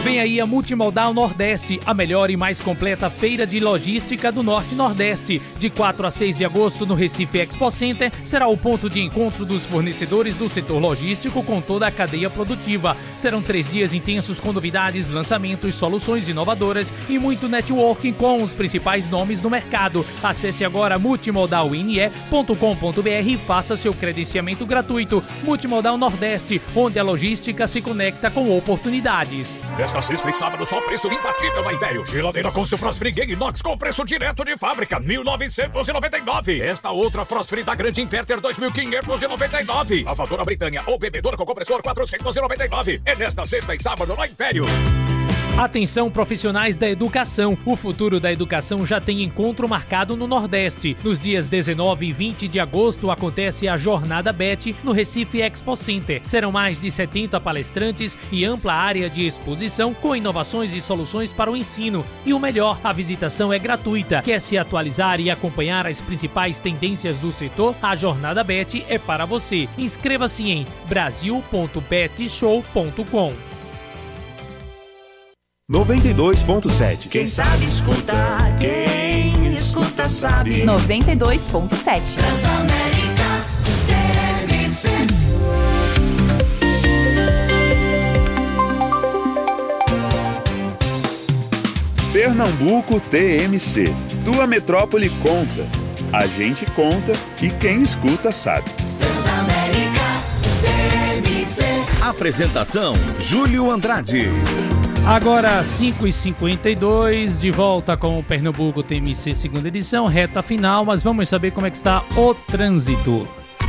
Vem aí a Multimodal Nordeste, a melhor e mais completa feira de logística do Norte e Nordeste. De 4 a 6 de agosto no Recife Expo Center, será o ponto de encontro dos fornecedores do setor logístico com toda a cadeia produtiva. Serão 3 dias intensos com novidades, lançamentos, soluções inovadoras e muito networking com os principais nomes do mercado. Acesse agora multimodalne.com.br e faça seu credenciamento gratuito. Multimodal Nordeste, onde a logística se conecta com oportunidades. Esta sexta e sábado só preço imbatível na Império. Geladeira com seu Frost Free Game Inox com preço direto de fábrica, 1.999. Esta outra Frost Free da Grande Inverter, 2.599. Lavadora Britânia ou bebedora com compressor, 499. É nesta sexta e sábado na Império. Atenção, profissionais da educação. O futuro da educação já tem encontro marcado no Nordeste. Nos dias 19 e 20 de agosto acontece a Jornada BET no Recife Expo Center. Serão mais de 70 palestrantes e ampla área de exposição com inovações e soluções para o ensino. E o melhor, a visitação é gratuita. Quer se atualizar e acompanhar as principais tendências do setor? A Jornada BET é para você. Inscreva-se em brasil.betshow.com. 92.7. Quem sabe escuta, quem escuta sabe. 92.7. Transamérica TMC. Pernambuco TMC. Tua metrópole conta. A gente conta e quem escuta sabe. Transamérica TMC. Apresentação: Júlio Andrade. Agora 5h52, de volta com o Pernambuco TMC segunda edição, reta final, mas vamos saber como é que está o trânsito.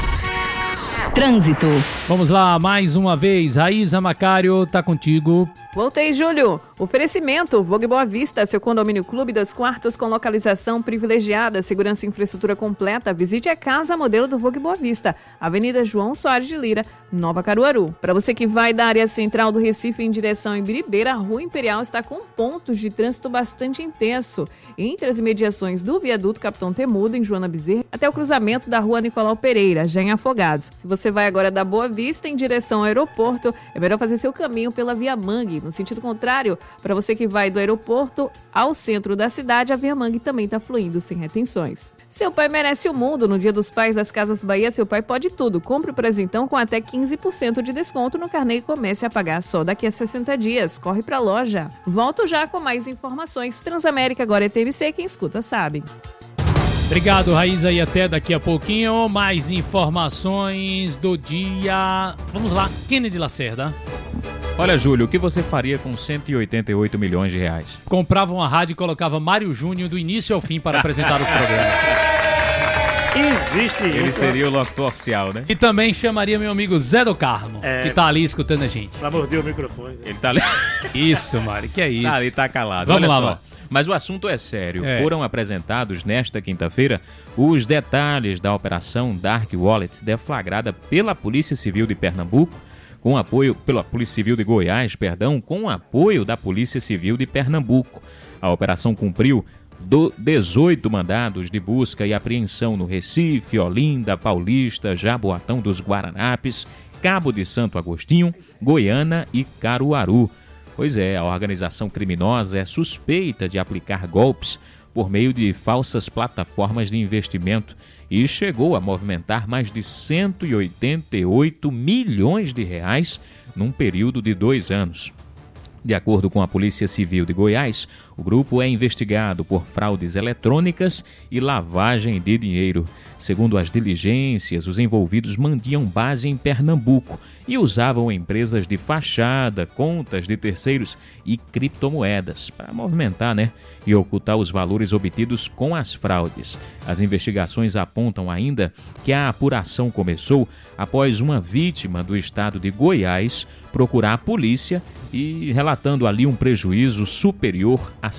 Trânsito. Vamos lá, mais uma vez, Raíza Macário, tá contigo. Voltei, Júlio. Oferecimento, Vogue Boa Vista, seu condomínio clube 2 quartos com localização privilegiada, segurança e infraestrutura completa. Visite a casa modelo do Vogue Boa Vista, Avenida João Soares de Lira, Nova Caruaru. Para você que vai da área central do Recife em direção a Ibiribeira, a Rua Imperial está com pontos de trânsito bastante intenso, entre as imediações do viaduto Capitão Temudo, em Joana Bezerra, até o cruzamento da Rua Nicolau Pereira, já em Afogados. Se você vai agora da Boa Vista em direção ao aeroporto, é melhor fazer seu caminho pela Via Mangue. No sentido contrário, para você que vai do aeroporto ao centro da cidade, a Via Mangue também está fluindo sem retenções. Seu pai merece o mundo. No Dia dos Pais das Casas Bahia, seu pai pode tudo. Compre o presentão com até 15% de desconto no carnê e comece a pagar só daqui a 60 dias. Corre pra loja. Volto já com mais informações. Transamérica agora é TMC, quem escuta sabe. Obrigado, Raíza, e até daqui a pouquinho mais informações do dia. Vamos lá, Kennedy Lacerda. Olha, Júlio, o que você faria com 188 milhões de reais? Comprava uma rádio e colocava Mário Júnior do início ao fim para apresentar os programas. Existe isso. Ele seria o locutor oficial, né? E também chamaria meu amigo Zé do Carmo, que tá ali escutando a gente. Pra morder o microfone. Ele tá ali. Isso, Mário, que é isso. Tá ali, tá calado. Vamos Olha lá, só. Mário. Mas o assunto é sério. Foram apresentados nesta quinta-feira os detalhes da Operação Dark Wallet, deflagrada pela Polícia Civil de Pernambuco, com apoio pela Polícia Civil de Goiás, com apoio da Polícia Civil de Pernambuco. A operação cumpriu 18 mandados de busca e apreensão no Recife, Olinda, Paulista, Jaboatão dos Guaranapes, Cabo de Santo Agostinho, Goiânia e Caruaru. Pois é, a organização criminosa é suspeita de aplicar golpes por meio de falsas plataformas de investimento e chegou a movimentar mais de 188 milhões de reais num período de 2 anos. De acordo com a Polícia Civil de Goiás, o grupo é investigado por fraudes eletrônicas e lavagem de dinheiro. Segundo as diligências, os envolvidos mantinham base em Pernambuco e usavam empresas de fachada, contas de terceiros e criptomoedas para movimentar, e ocultar os valores obtidos com as fraudes. As investigações apontam ainda que a apuração começou após uma vítima do estado de Goiás procurar a polícia e relatando ali um prejuízo superior a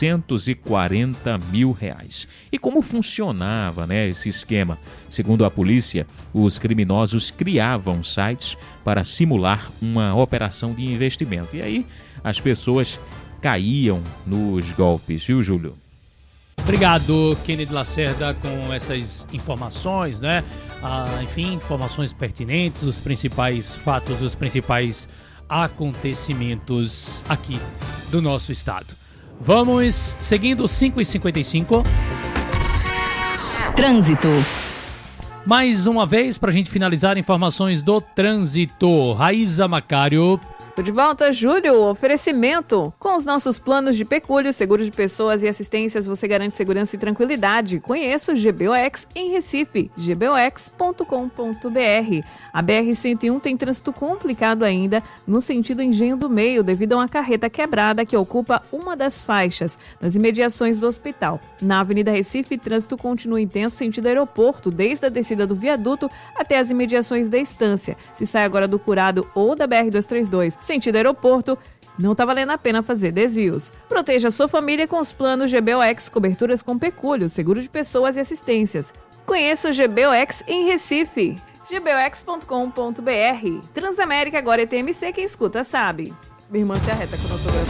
640 mil reais. E como funcionava, esse esquema? Segundo a polícia, os criminosos criavam sites para simular uma operação de investimento. E aí as pessoas caíam nos golpes, viu, Júlio? Obrigado, Kennedy Lacerda, com essas informações, enfim, informações pertinentes, os principais fatos, os principais acontecimentos aqui do nosso estado. Vamos seguindo 5h55. Trânsito. Mais uma vez, para a gente finalizar, informações do trânsito. Raíza Macário. Tô de volta, Júlio. Oferecimento. Com os nossos planos de pecúlio, seguro de pessoas e assistências, você garante segurança e tranquilidade. Conheça o GBOX em Recife, gbox.com.br. A BR-101 tem trânsito complicado ainda no sentido Engenho do Meio, devido a uma carreta quebrada que ocupa uma das faixas nas imediações do hospital. Na Avenida Recife, trânsito continua intenso sentido aeroporto, desde a descida do viaduto até as imediações da estância. Se sai agora do Curado ou da BR-232, sentido aeroporto, não está valendo a pena fazer desvios. Proteja sua família com os planos GBOX, coberturas com pecúlio, seguro de pessoas e assistências. Conheça o GBOX em Recife. gbox.com.br. Transamérica agora é TMC, quem escuta sabe. Minha irmã se arreta quando eu tô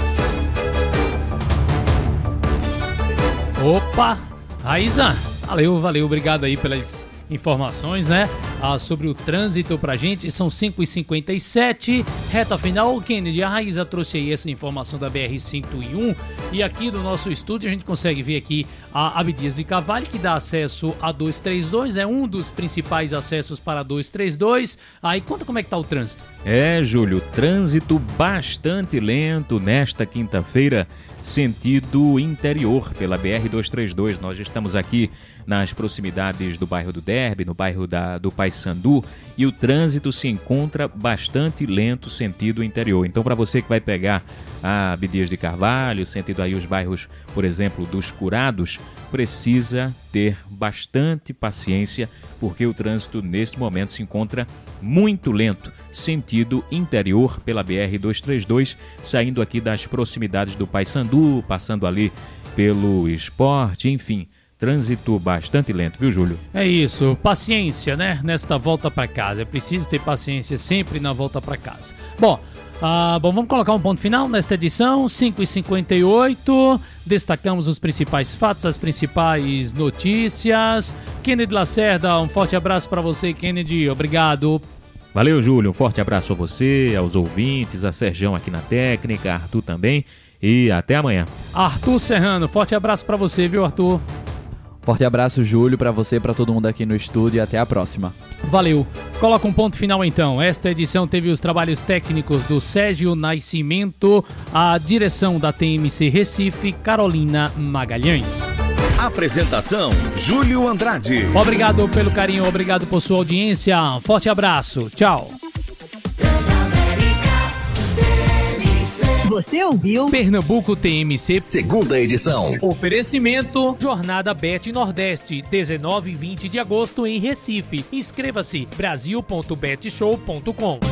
gravando. Opa! Raíza, valeu, obrigado aí pelas informações, né? Sobre o trânsito pra gente. São 5h57, reta final. Kennedy, a Raíza trouxe aí essa informação da BR-101 e aqui do nosso estúdio a gente consegue ver aqui a Abdias de Carvalho, que dá acesso a 232, é um dos principais acessos para 232. Aí conta como é que tá o trânsito. Júlio, trânsito bastante lento nesta quinta-feira, sentido interior pela BR-232. Nós estamos aqui nas proximidades do bairro do Derby, no bairro do Paissandu, e o trânsito se encontra bastante lento, sentido interior. Então, para você que vai pegar a Abdias de Carvalho, sentido aí os bairros, por exemplo, dos Curados, precisa ter bastante paciência, porque o trânsito neste momento se encontra muito lento, sentido interior pela BR-232, saindo aqui das proximidades do Paissandu, passando ali pelo Esporte, enfim, trânsito bastante lento, viu, Júlio? É isso, paciência, né? Nesta volta para casa, é preciso ter paciência sempre na volta para casa. Bom, vamos colocar um ponto final nesta edição, 5h58, destacamos os principais fatos, as principais notícias. Kennedy Lacerda, um forte abraço para você, Kennedy, obrigado. Valeu, Júlio, um forte abraço a você, aos ouvintes, a Serjão aqui na técnica, a Arthur também, e até amanhã. Arthur Serrano, forte abraço para você, viu, Arthur? Forte abraço, Júlio, para você, para todo mundo aqui no estúdio e até a próxima. Valeu. Coloca um ponto final então. Esta edição teve os trabalhos técnicos do Sérgio Nascimento, a direção da TMC Recife, Carolina Magalhães. Apresentação, Júlio Andrade. Obrigado pelo carinho, obrigado por sua audiência. Forte abraço. Tchau. Você ouviu Pernambuco TMC, segunda edição. Oferecimento Jornada Bet Nordeste, 19 e 20 de agosto em Recife. Inscreva-se, brasil.betshow.com.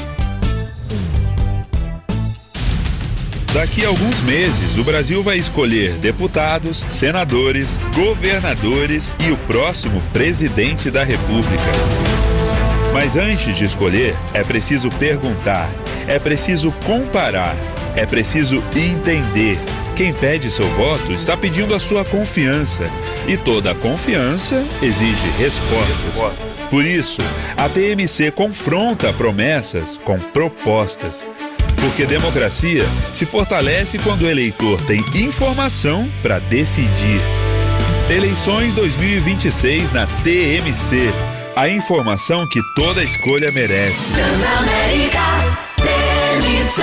Daqui a alguns meses, o Brasil vai escolher deputados, senadores, governadores e o próximo presidente da República. Mas antes de escolher, é preciso perguntar, é preciso comparar, é preciso entender. Quem pede seu voto está pedindo a sua confiança. E toda confiança exige respostas. Por isso, a TMC confronta promessas com propostas. Porque democracia se fortalece quando o eleitor tem informação para decidir. Eleições 2026 na TMC. A informação que toda escolha merece. Transamérica TMC.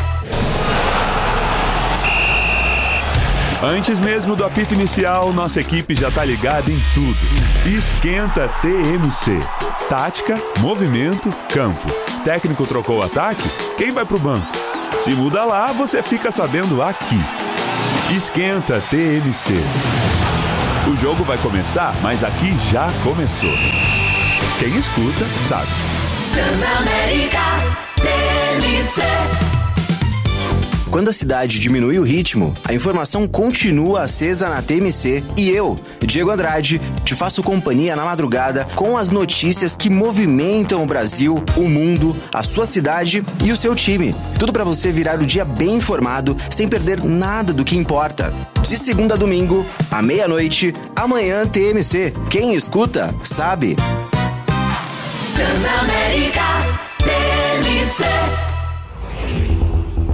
Antes mesmo do apito inicial, nossa equipe já tá ligada em tudo. Esquenta TMC. Tática, movimento, campo. Técnico trocou o ataque? Quem vai pro banco? Se muda lá, você fica sabendo aqui. Esquenta TMC. O jogo vai começar, mas aqui já começou. Quem escuta, sabe. Transamérica TMC. Quando a cidade diminui o ritmo, a informação continua acesa na TMC e eu, Diego Andrade, te faço companhia na madrugada com as notícias que movimentam o Brasil, o mundo, a sua cidade e o seu time. Tudo para você virar o dia bem informado, sem perder nada do que importa. De segunda a domingo, à meia-noite, amanhã TMC. Quem escuta, sabe. Transamérica TMC.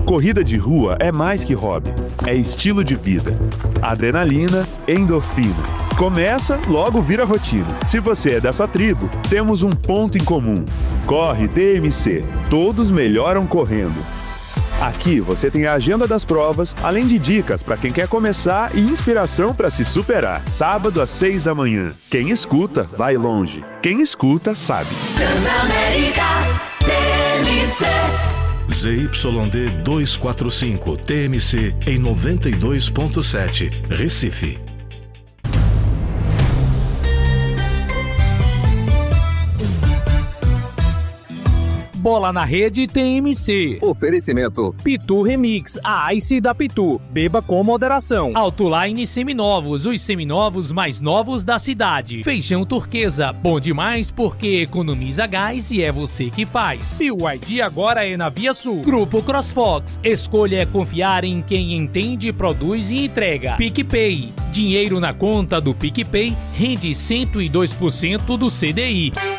Corrida de rua é mais que hobby, é estilo de vida. Adrenalina, endorfina. Começa, logo vira rotina. Se você é dessa tribo, temos um ponto em comum. Corre TMC. Todos melhoram correndo. Aqui você tem a agenda das provas, além de dicas para quem quer começar e inspiração para se superar. Sábado às 6 da manhã. Quem escuta, vai longe. Quem escuta, sabe. Transamérica TMC. ZYD 245 TMC em 92.7 Recife. Bola na Rede TMC. Oferecimento Pitu Remix, a Ice da Pitu. Beba com moderação. Autoline Seminovos, os seminovos mais novos da cidade. Feijão Turquesa, bom demais porque economiza gás e é você que faz. E o ID agora é na Via Sul. Grupo CrossFox, escolha é confiar em quem entende, produz e entrega. PicPay, dinheiro na conta do PicPay rende 102% do CDI.